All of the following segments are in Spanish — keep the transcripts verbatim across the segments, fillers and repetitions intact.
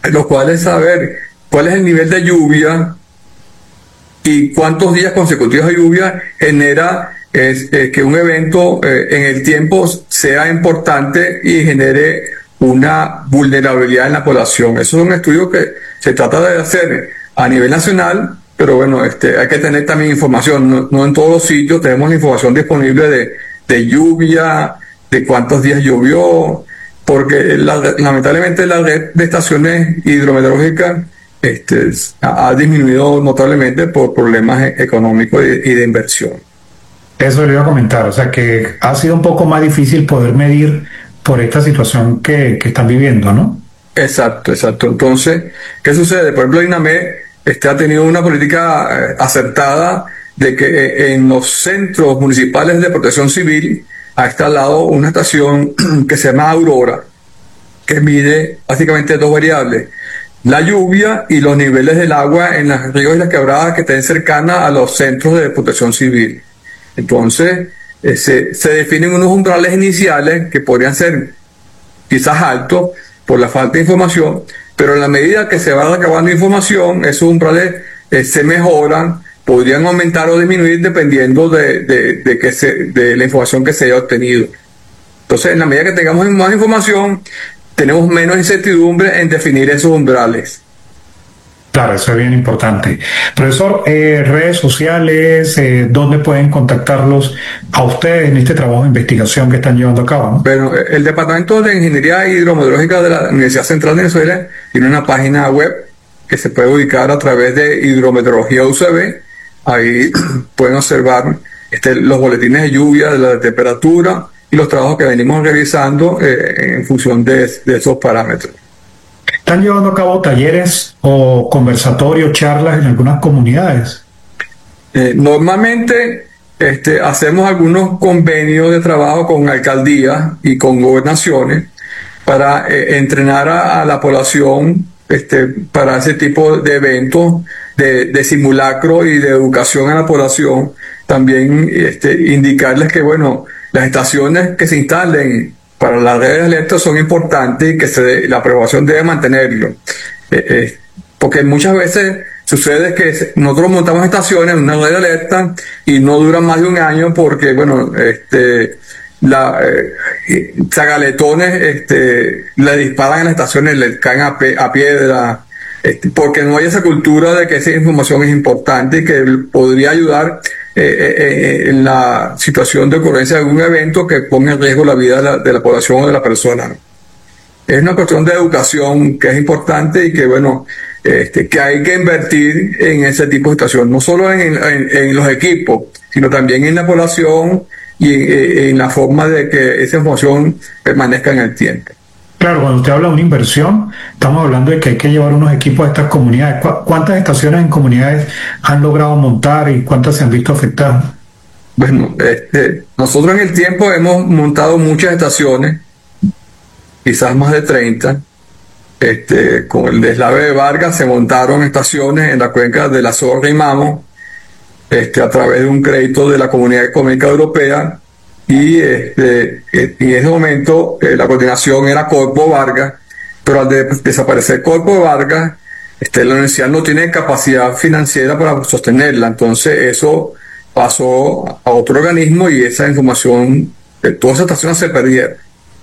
lo cual es saber cuál es el nivel de lluvia y cuántos días consecutivos de lluvia genera es, eh, que un evento eh, en el tiempo sea importante y genere una vulnerabilidad en la población. Eso es un estudio que se trata de hacer a nivel nacional, pero bueno, este, hay que tener también información. No, no en todos los sitios tenemos la información disponible de, de lluvia, de cuántos días llovió, porque la, lamentablemente la red de estaciones hidrometeorológicas este, ha, ha disminuido notablemente por problemas e- económicos y, y de inversión. Eso le iba a comentar, o sea que ha sido un poco más difícil poder medir por esta situación que, que están viviendo, ¿no? Exacto, exacto. Entonces, ¿qué sucede? Por ejemplo, INAMED este, ha tenido una política eh, acertada de que eh, en los centros municipales de protección civil ha instalado una estación que se llama Aurora, que mide básicamente dos variables: la lluvia y los niveles del agua en los ríos y las quebradas que estén cercanas a los centros de protección civil. Entonces, eh, se, se definen unos umbrales iniciales que podrían ser quizás altos por la falta de información, pero en la medida que se va recabando información, esos umbrales eh, se mejoran, podrían aumentar o disminuir dependiendo de, de, de, que se, de la información que se haya obtenido. Entonces, en la medida que tengamos más información, tenemos menos incertidumbre en definir esos umbrales. Claro, eso es bien importante. Profesor, eh, redes sociales, eh, ¿dónde pueden contactarlos a ustedes en este trabajo de investigación que están llevando a cabo, ¿no? Bueno, el Departamento de Ingeniería Hidrometeorológica de la Universidad Central de Venezuela tiene una página web que se puede ubicar a través de Hidrometeorología U C B. Ahí pueden observar este, los boletines de lluvia, de la temperatura y los trabajos que venimos realizando eh, en función de, de esos parámetros. ¿Están llevando a cabo talleres o conversatorios, charlas en algunas comunidades? Eh, normalmente este, hacemos algunos convenios de trabajo con alcaldías y con gobernaciones para eh, entrenar a, a la población este, para ese tipo de eventos de, de simulacro y de educación a la población. También este, indicarles que, bueno, las estaciones que se instalen para las redes de alerta son importantes y que se de, la aprobación debe mantenerlo. Eh, eh, porque muchas veces sucede que nosotros montamos estaciones en una red de alerta y no duran más de un año porque, bueno, este, la, eh, zagaletones este, le disparan a las estaciones, le caen a, pe, a piedra, este, porque no hay esa cultura de que esa información es importante y que podría ayudar eh, eh, en la situación de ocurrencia de algún evento que ponga en riesgo la vida de la, de la población o de la persona. Es una cuestión de educación que es importante y que, bueno, este, que hay que invertir en ese tipo de situación, no solo en, en, en los equipos, sino también en la población y en, en la forma de que esa información permanezca en el tiempo. Claro, cuando usted habla de una inversión, estamos hablando de que hay que llevar unos equipos a estas comunidades. ¿Cuántas estaciones en comunidades han logrado montar y cuántas se han visto afectadas? Bueno, este, nosotros en el tiempo hemos montado muchas estaciones, quizás más de treinta. Este, con el deslave de Vargas se montaron estaciones en la cuenca de la Zorra y Mamo, este, a través de un crédito de la Comunidad Económica Europea, y este, en ese momento eh, la coordinación era Corpo Vargas, pero al de, desaparecer Corpo Vargas, este, la universidad no tiene capacidad financiera para sostenerla, entonces eso pasó a otro organismo y esa información, eh, todas esas estaciones se perdieron.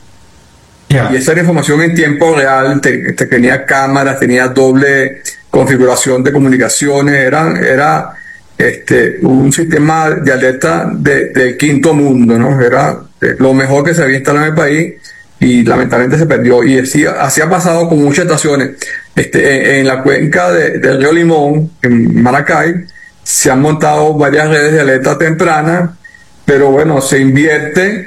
Yeah. Y esa era información en tiempo real, te, te tenía cámaras, tenía doble configuración de comunicaciones, era, era este, un sistema de alerta de, del quinto mundo, ¿no? Era lo mejor que se había instalado en el país y lamentablemente se perdió. Y así, así ha pasado con muchas estaciones. Este, en, en la cuenca de, del río Limón, en Maracay, se han montado varias redes de alerta temprana, pero bueno, se invierte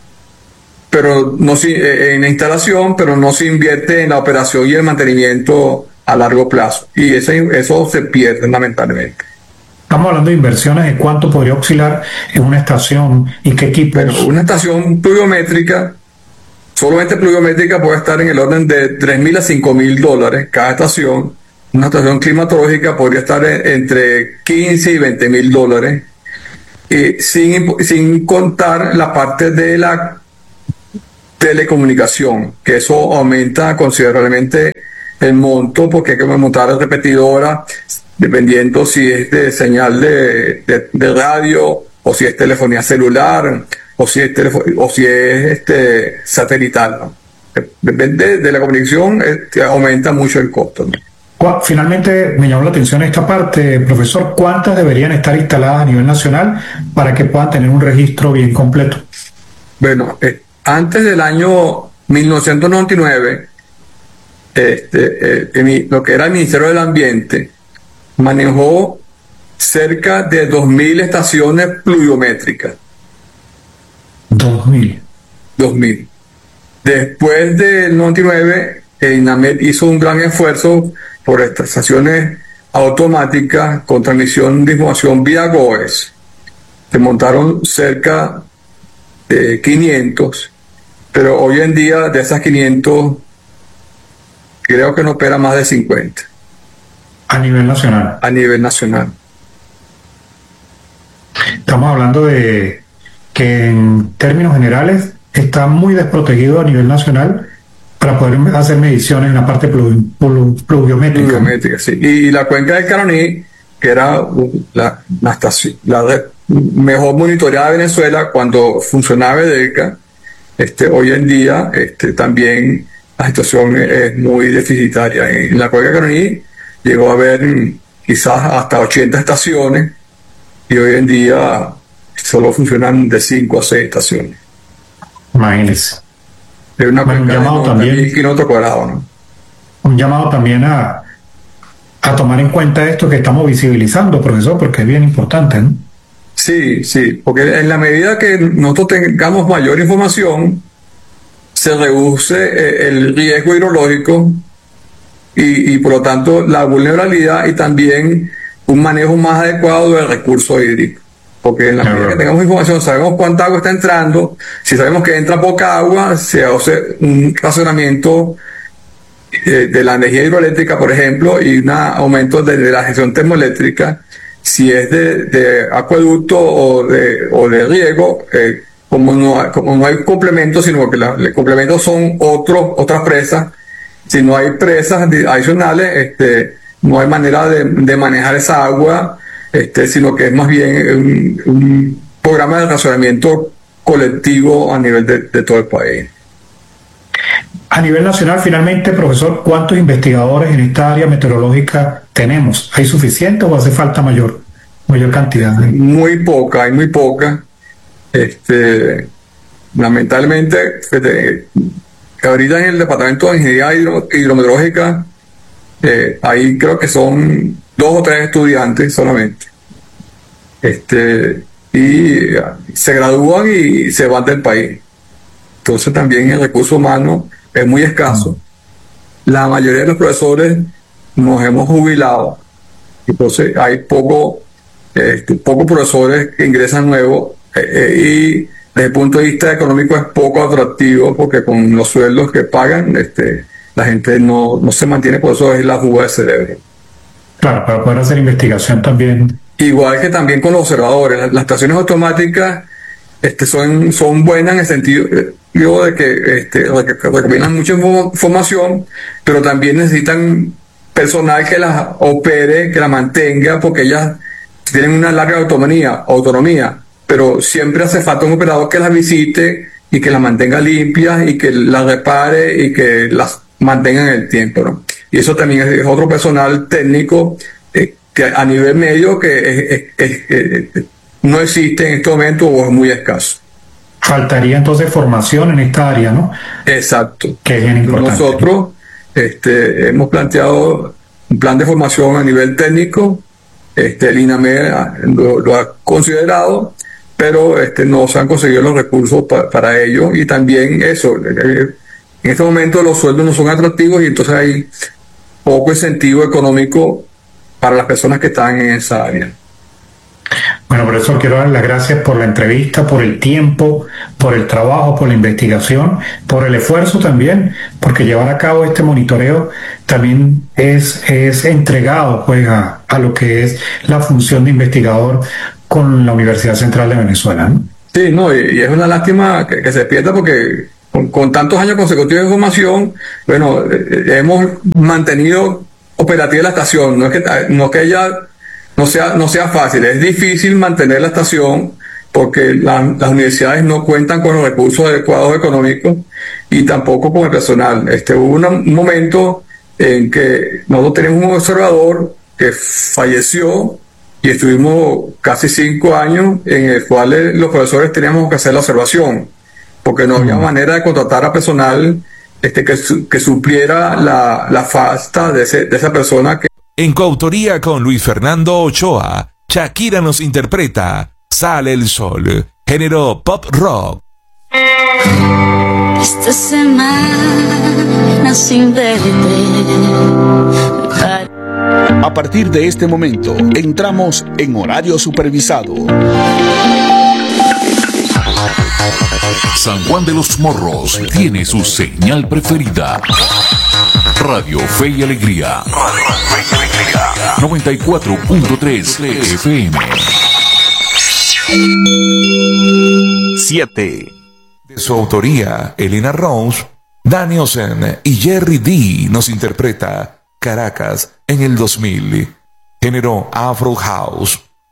pero no en la instalación, pero no se invierte en la operación y el mantenimiento a largo plazo. Y ese, eso se pierde lamentablemente. Estamos hablando de inversiones, ¿de cuánto podría oscilar en una estación y qué equipos? Bueno, una estación pluviométrica, solamente pluviométrica, puede estar en el orden de tres mil a cinco mil dólares cada estación. Una estación climatológica podría estar en, entre quince y veinte mil dólares, y sin, sin contar la parte de la telecomunicación, que eso aumenta considerablemente el monto, porque hay que montar repetidora, dependiendo si es de señal de, de, de radio, o si es telefonía celular, o si es, o si es este, satelital, ¿no? Depende de la comunicación, este, aumenta mucho el costo, ¿no? Finalmente me llamó la atención esta parte, profesor, ¿cuántas deberían estar instaladas a nivel nacional para que puedan tener un registro bien completo? Bueno, eh, antes del año mil novecientos noventa y nueve, este, eh, lo que era el Ministerio del Ambiente manejó cerca de dos mil estaciones pluviométricas. dos mil. dos mil. Después del noventa y nueve, el INAMED hizo un gran esfuerzo por estas estaciones automáticas con transmisión de información vía GOES. Se montaron cerca de quinientos, pero hoy en día de esas quinientos creo que no opera más de cincuenta. A nivel nacional. A nivel nacional. Estamos hablando de que en términos generales está muy desprotegido a nivel nacional para poder hacer mediciones en la parte pluvi, plu, pluviométrica. Pluviométrica, sí. Y la cuenca del Caroní, que era la, la, estación, la red mejor monitoreada de Venezuela cuando funcionaba EDELCA, este, hoy en día este, también la situación es muy deficitaria. En la cuenca del Caroní llegó a haber quizás hasta ochenta estaciones y hoy en día solo funcionan de cinco a seis estaciones. Imagínense. Es una bueno, un llamado de también, kilómetros cuadrados, ¿no? Un llamado también a, a tomar en cuenta esto que estamos visibilizando, profesor, porque es bien importante, ¿no? Sí, sí, porque en la medida que nosotros tengamos mayor información, se reduce el riesgo hidrológico y, y por lo tanto la vulnerabilidad y también un manejo más adecuado del recurso hídrico. Porque en la medida que tengamos información, sabemos cuánta agua está entrando, si sabemos que entra poca agua, se hace un racionamiento de, de la energía hidroeléctrica, por ejemplo, y un aumento de, de la gestión termoeléctrica. Si es de, de acueducto o de, o de riego, eh, como, no, como no hay complementos, sino que la, los complementos son otros, otras presas, si no hay presas adicionales, este, no hay manera de, de manejar esa agua, este, sino que es más bien un, un programa de racionamiento colectivo a nivel de, de todo el país. A nivel nacional, finalmente, profesor, ¿cuántos investigadores en esta área meteorológica tenemos? ¿Hay suficiente o hace falta mayor, mayor cantidad? Muy poca, hay muy poca. Este, lamentablemente, este, ahorita en el Departamento de Ingeniería Hidro, Hidrometeorológica, eh, ahí creo que son dos o tres estudiantes solamente. Este, y se gradúan y se van del país. Entonces también el recurso humano es muy escaso. La mayoría de los profesores nos hemos jubilado. Entonces hay poco, este, pocos profesores que ingresan nuevos eh, eh, y desde el punto de vista económico es poco atractivo porque con los sueldos que pagan este, la gente no, no se mantiene, por eso es la fuga de cerebro. Claro, para poder hacer investigación también. Igual que también con los observadores, las, las estaciones automáticas este, son, son buenas en el sentido digo, de que este, recomiendan mucha información, pero también necesitan personal que las opere, que las mantenga, porque ellas tienen una larga autonomía, autonomía, pero siempre hace falta un operador que las visite y que las mantenga limpias y que las repare y que las mantenga en el tiempo, ¿no? Y eso también es otro personal técnico eh, que a nivel medio que es, es, es, es, no existe en este momento o es muy escaso. Faltaría entonces formación en esta área, ¿no? Exacto. Que es bien importante. Nosotros este, hemos planteado un plan de formación a nivel técnico, este, el INAMED lo, lo ha considerado, pero este, no se han conseguido los recursos pa, para ello y también eso, en este momento los sueldos no son atractivos y entonces hay poco incentivo económico para las personas que están en esa área. Bueno, por eso quiero dar las gracias por la entrevista, por el tiempo, por el trabajo, por la investigación, por el esfuerzo también, porque llevar a cabo este monitoreo también es, es entregado pues, a, a lo que es la función de investigador con la Universidad Central de Venezuela, ¿no? Sí, no, y, y es una lástima que, que se pierda porque con, con tantos años consecutivos de formación, bueno, eh, hemos mantenido operativa la estación. No es que, no es que ella no sea, no sea fácil, es difícil mantener la estación porque la, las universidades no cuentan con los recursos adecuados económicos y tampoco con el personal. Este, hubo una, un momento en que nosotros tenemos un observador que falleció y estuvimos casi cinco años en el cual los profesores teníamos que hacer la observación, porque no había manera de contratar a personal este, que, que supliera la, la falta de, ese, de esa persona. Que... En coautoría con Luis Fernando Ochoa, Shakira nos interpreta Sale el Sol, género pop rock. Esta semana sin verte. A partir de este momento, entramos en horario supervisado. San Juan de los Morros tiene su señal preferida. Radio Fe y Alegría. noventa y cuatro punto tres F M. siete. De su autoría, Elena Rose, Danny Ocean y Jerry D nos interpreta Caracas en el dos mil, género Afro House.